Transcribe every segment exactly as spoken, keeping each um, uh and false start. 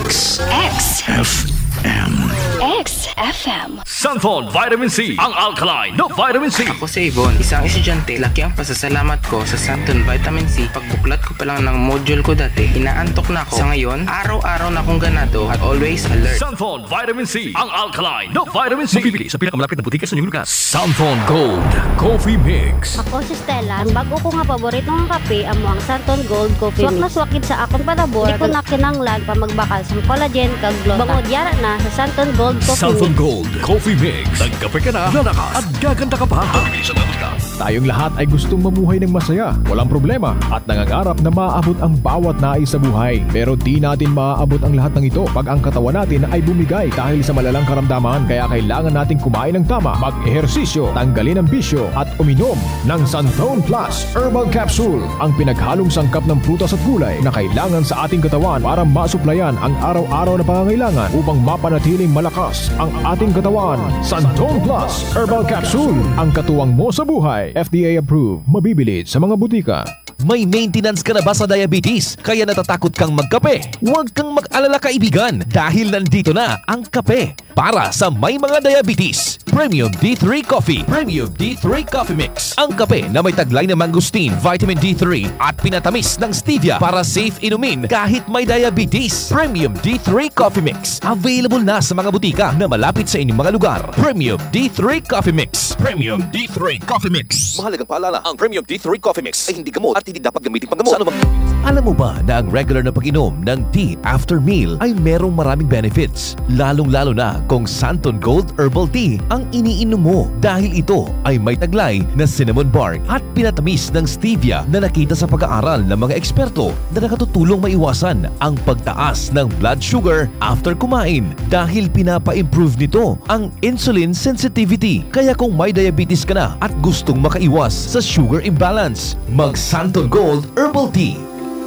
X X F M. X F M. Santon Vitamin C, ang alkaline na vitamin C. Ako si Yvonne, isang estudyante. Laki ang pasasalamat ko sa Santon Vitamin C. Pagbuklat ko pa lang ng module ko dati, inaantok na ako. Sa ngayon, araw-araw na akong ganado at always alert. Santon Vitamin C, ang alkaline na vitamin C. Mabibili sa pinakamalapit na butika sa inyong lugar. Santon Gold Coffee Mix. Ako si Stella. Ang bago ko nga paborito ng kape amo ang Santon Gold Coffee Mix. Swak na swakid sa akong patabor. Di ko na kinanglan pa magbakal sa collagen kag gluten. Bangod yara na sa Santon Gold Coffee Santon Mix. Gold Coffee Mix. Nagkape ka na, lalakas at gaganda ka pa. Mabibili sa mga butika. Tayong lahat ay gustong mamuhay ng masaya, walang problema, at nangangarap na maaabot ang bawat nais sa buhay. Pero di natin maaabot ang lahat ng ito pag ang katawan natin ay bumigay dahil sa malalang karamdaman. Kaya kailangan nating kumain ng tama, mag-ehersisyo, tanggalin ang bisyo, at uminom ng Santon Plus Herbal Capsule, ang pinaghalong sangkap ng prutas at gulay na kailangan sa ating katawan para masuplayan ang araw-araw na pangangailangan upang mapanatiling malakas ang ating katawan. Santon Plus Herbal Capsule, ang katuwang mo sa buhay. F D A approved, mabibili sa mga butika. May maintenance ka na ba sa diabetes? Kaya natatakot kang magkape? Huwag kang mag-alala kaibigan dahil nandito na ang kape para sa may mga diabetes. Premium D three Coffee. Premium D three Coffee Mix. Ang kape na may taglay na mangosteen, vitamin D three at pinatamis ng stevia para safe inumin kahit may diabetes. Premium D three Coffee Mix. Available na sa mga butika na malapit sa inyong mga lugar. Premium D three Coffee Mix. Premium D three Coffee Mix. Mahalagang paalala, ang Premium D three Coffee Mix ay hindi gamot at hindi dapat gamitin panggamot. Sa anumang... Alam mo ba na ang regular na pag-inom ng tea after meal ay merong maraming benefits? Lalong-lalo na kung Santon Gold Herbal Tea ang iniinom mo dahil ito ay may taglay na cinnamon bark at pinatamis ng stevia na nakita sa pag-aaral ng mga eksperto na nakatutulong maiwasan ang pagtaas ng blood sugar after kumain dahil pinapa-improve nito ang insulin sensitivity. Kaya kung may diabetes ka na at gustong makaiwas sa sugar imbalance, mag Santon Gold Herbal Tea.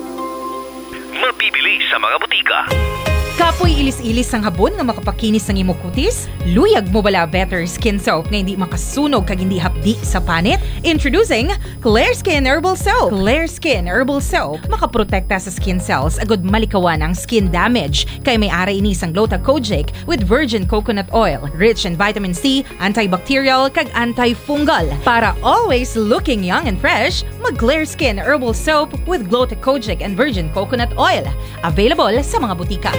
Mabibili sa mga butika. Kapoy ilis-ilis ang habon nga makapakinis ng imo kutis? Luyag mo bala better skin soap nga hindi makasunog kag hindi hapdi sa panit? Introducing Clear Skin Herbal Soap. Clear Skin Herbal Soap makaprotekta sa skin cells agud malikawan ang skin damage kay may ara ini sang Gluta-Kojic with virgin coconut oil, rich in vitamin C, antibacterial kag antifungal. Para always looking young and fresh, mag Clear Skin Herbal Soap with Gluta-Kojic and virgin coconut oil. Available sa mga butika.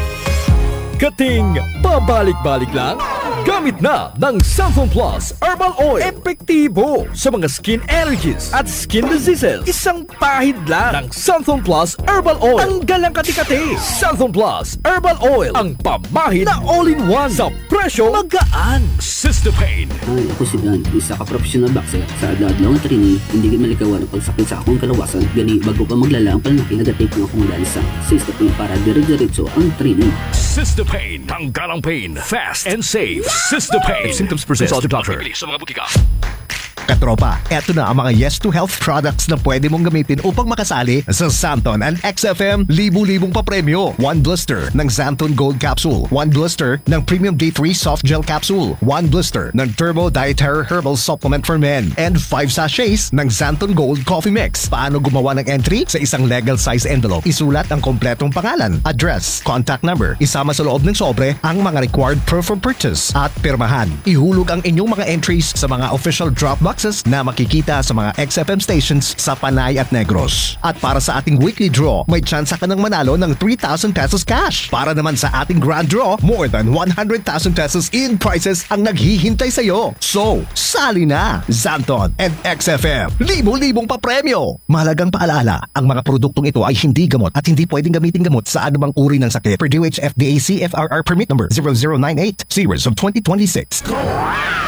Kating pabalik-balik lang? Gamit na ng Santon Plus Herbal Oil. Epektibo sa mga skin allergies at skin diseases. Isang pahid lang ng Santon Plus Herbal Oil. Tanggal ang kati-kati. Santon Plus Herbal Oil. Ang pamahid na all-in-one sa presyo magaan. Cystopain. Ay, ako si Dan, isa ka professional boxer. Sa adlaw-adlaw nga training, hindi ka malikawan ang pagsakit sa akong kalawasan. Gani, bago pa maglala ang panlaki, nagatake ng akong dansa. Cystopain para dire-diretso ang training. Cystopain. Tanggal ang pain. Fast and safe. Cystopain. If symptoms persist, consult your doctor. Sa mga butika. Katropa, eto na ang mga Yes to Health products na pwede mong gamitin upang makasali sa Santon and X F M libu-libong papremyo. One blister ng Santon Gold Capsule. One blister ng Premium D three Soft Gel Capsule. One blister ng Turbo Dietary Herbal Supplement for Men. And five sachets ng Santon Gold Coffee Mix. Paano gumawa ng entry? Sa isang legal size envelope, isulat ang kompletong pangalan, address, contact number. Isama sa loob ng sobre ang mga required proof of purchase at pirmahan. Ihulog ang inyong mga entries sa mga official drop boxes na makikita sa mga X F M stations sa Panay at Negros. At para sa ating weekly draw, may tsansa ka ng manalo ng three thousand pesos cash. Para naman sa ating grand draw, more than one hundred thousand pesos in prizes ang naghihintay sa iyo. So, sali na! Santon and X F M, libo-libong papremyo! Mahalagang paalala, ang mga produktong ito ay hindi gamot at hindi pwedeng gamitin gamot sa anumang uri ng sakit. Per D O H F D A C F R R permit number zero zero nine eight series of twenty twenty-six.